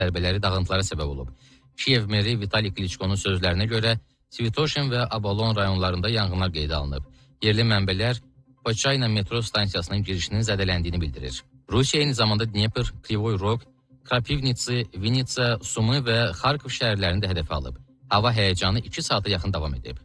zərbələri dağıntılara səbəb olub. Kiyev meri Vitali Kliçkonun sözlərinə görə Svitoşin və Abalon rayonlarında yanğınlar qeydə alınıb. Yerli mənbələr Poçayna metro stansiyasının girişinin zədələndiyini bildirir. Rusiya eyni zamanda Dnepr, Krivoy Rog, Krapivnitsi, Vinitsa, Sumi və Xarkov şəhərlərini də hədəfə alıb. Hava həyəcanı 2 saata yaxın davam edib.